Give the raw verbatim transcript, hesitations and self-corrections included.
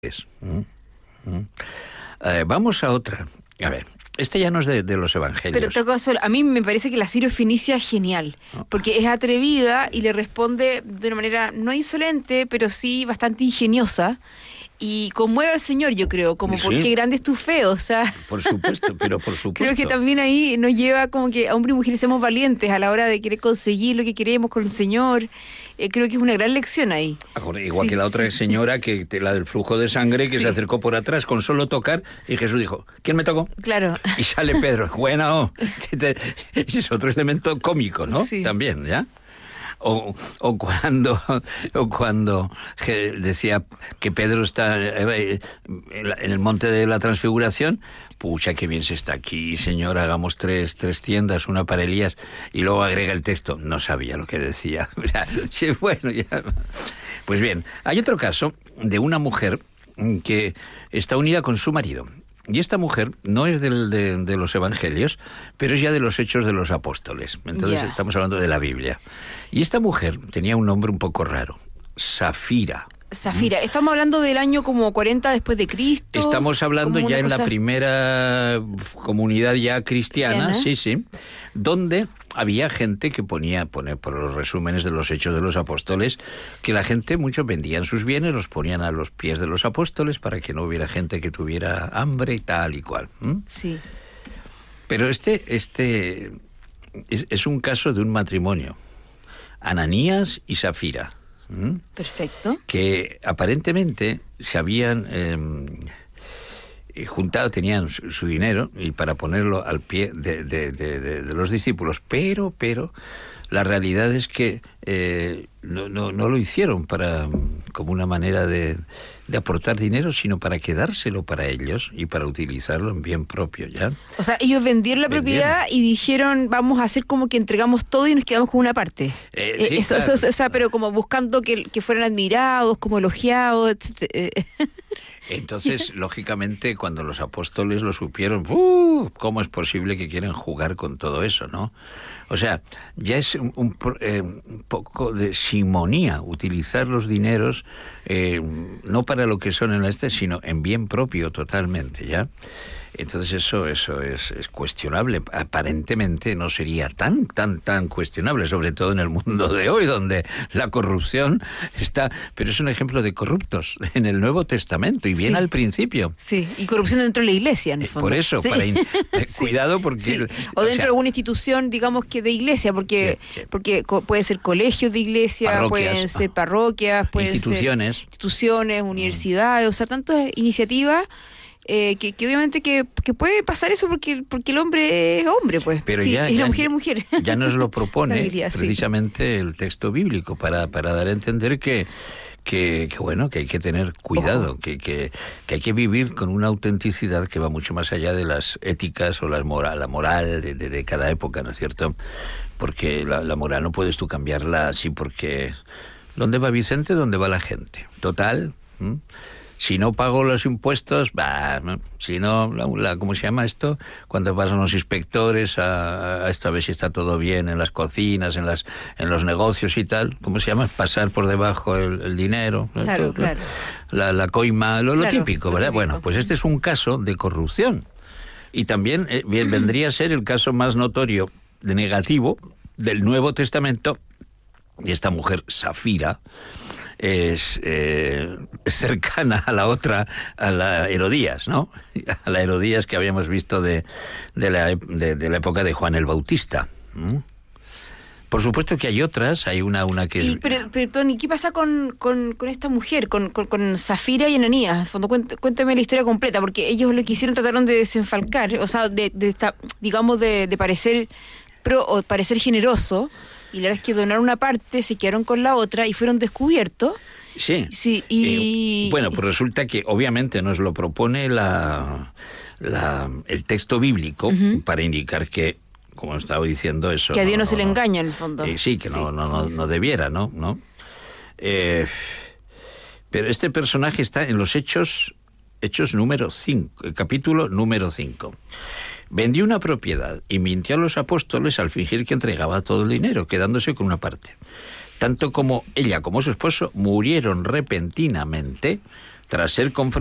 Mm, mm. Eh, vamos a otra. A ver, este ya no es de, de los evangelios. Pero te caso, a mí me parece que la Sirio Fenicia es genial, porque es atrevida y le responde de una manera no insolente, pero sí bastante ingeniosa. Y conmueve al Señor, yo creo, como Sí. porque grande es tu fe, o sea... Por supuesto, pero por supuesto. Creo que también ahí nos lleva como que a hombres y mujeres seamos valientes a la hora de querer conseguir lo que queremos con el Señor. Eh, creo que es una gran lección ahí. Igual Sí, que la otra sí. señora, que la del flujo de sangre, que Sí. se acercó por atrás con solo tocar, y Jesús dijo, ¿quién me tocó? Claro. Y sale Pedro, bueno, ese es otro elemento cómico, ¿no? Sí. También, ¿ya? O, o cuando o cuando decía que Pedro está en el monte de la Transfiguración, pucha, qué bien se está aquí, Señor, hagamos tres, tres tiendas, una para Elías, y luego agrega el texto, no sabía lo que decía. O sea, sí, bueno, ya. Pues bien, hay otro caso de una mujer que está unida con su marido. Y esta mujer no es del, de, de los evangelios, pero es ya de los Hechos de los Apóstoles. Entonces Yeah. estamos hablando de la Biblia. Y esta mujer tenía un nombre un poco raro, Safira. Zafira, estamos hablando del año como cuarenta después de Cristo. Estamos hablando como ya una en cosa- la primera comunidad ya cristiana, Cristiana. sí, sí, donde había gente que ponía, pone por los resúmenes de los Hechos de los Apóstoles, que la gente, muchos vendían sus bienes, los ponían a los pies de los apóstoles para que no hubiera gente que tuviera hambre y tal y cual. ¿m? Sí. Pero este, este es, es un caso de un matrimonio, Ananías y Safira. ¿m? Perfecto. Que aparentemente se habían eh, juntado, tenían su, su dinero y para ponerlo al pie de, de, de, de, de los discípulos, pero, pero la realidad es que eh, no, no, no lo hicieron para como una manera de, de aportar dinero, sino para quedárselo para ellos y para utilizarlo en bien propio, ¿ya? O sea, ellos vendieron la Vendieron. propiedad y dijeron, vamos a hacer como que entregamos todo y nos quedamos con una parte. Eh, Eh, sí, eso, claro. eso, o sea, pero como buscando que, que fueran admirados, como elogiados, etcétera. Eh, Entonces, lógicamente, cuando los apóstoles lo supieron, ¡uh! ¿Cómo es posible que quieren jugar con todo eso, no? O sea, ya es un, un, eh, un poco de simonía utilizar los dineros eh, no para lo que son en este, sino en bien propio totalmente, ¿ya? Entonces eso eso es, es cuestionable. Aparentemente no sería tan, tan, tan cuestionable, sobre todo en el mundo de hoy, donde la corrupción está... Pero es un ejemplo de corruptos en el Nuevo Testamento, y bien Sí. al principio. sí, y corrupción dentro de la iglesia, en el Eh, fondo. Por eso, Sí. para in- eh, Sí. cuidado porque... Sí. el- O dentro sea, de alguna institución, digamos que de iglesia, porque Sí, sí. porque co- puede ser colegios de iglesia, Parroquias. pueden ser parroquias, pueden Instituciones. ser instituciones, universidades, o sea, tantas iniciativas eh, que, que obviamente que, que puede pasar eso porque porque el hombre es hombre, pues. Pero Sí, ya, y ya- la mujer es mujer. ya nos lo La propone Biblia, sí. precisamente el texto bíblico para, para dar a entender que, que, que bueno, que hay que tener cuidado, que, que, que hay que vivir con una autenticidad que va mucho más allá de las éticas o las moral, la moral de, de, de cada época, ¿no es cierto? Porque la, la moral no puedes tú cambiarla así porque... ¿Dónde va Vicente? ¿Dónde va la gente? Total... ¿m? Si no pago los impuestos, bah, ¿no? Si no, la, la, ¿cómo se llama esto? Cuando pasan los inspectores a, a esto a ver si está todo bien en las cocinas, en las en los negocios y tal, ¿cómo se llama? Pasar por debajo el, el dinero. ¿no? Claro, Todo, claro. La, la coima, lo, lo Claro, típico, lo ¿verdad? típico. Bueno, pues este es un caso de corrupción. Y también eh, bien, vendría a ser el caso más notorio de negativo del Nuevo Testamento. Y esta mujer, Safira, es, eh, es cercana a la otra, a la Herodías, ¿no? A la Herodías que habíamos visto de, de, la, de, de la época de Juan el Bautista. ¿Mm? Por supuesto que hay otras, hay una, una que... Y, pero, pero, Tony, ¿qué pasa con, con, con esta mujer, con, con, con Zafira y Ananías? En fondo, cuént- cuéntame la historia completa, porque ellos lo que hicieron trataron de desenfalcar, o sea, de, de esta, digamos, de, de parecer pro o parecer generoso, y la verdad es que donaron una parte, se quedaron con la otra y fueron descubiertos. Sí. Sí, y... Eh, bueno, pues resulta que obviamente nos lo propone la, la, el texto bíblico uh-huh. para indicar que, como estaba diciendo eso... Que a Dios no, no se no, le engaña, en el fondo. Eh, sí, que no, sí. no, no, no debiera, ¿no? ¿No? Eh, pero este personaje está en los Hechos, Hechos número cinco, capítulo número cinco. Vendió una propiedad y mintió a los apóstoles al fingir que entregaba todo el dinero, quedándose con una parte. Tanto como ella como su esposo murieron repentinamente tras ser confrontado